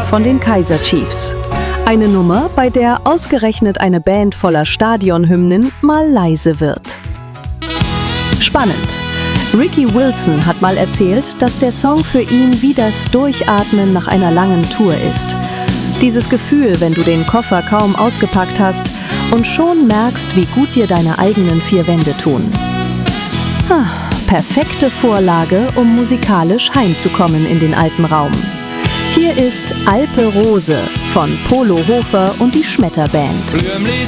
von den Kaiser Chiefs. Eine Nummer, bei der ausgerechnet eine Band voller Stadionhymnen mal leise wird. Spannend. Ricky Wilson hat mal erzählt, dass der Song für ihn wie das Durchatmen nach einer langen Tour ist. Dieses Gefühl, wenn du den Koffer kaum ausgepackt hast und schon merkst, wie gut dir deine eigenen vier Wände tun. Perfekte Vorlage, um musikalisch heimzukommen in den alten Raum. Hier ist Alpe Rose von Polo Hofer und die Schmetterband.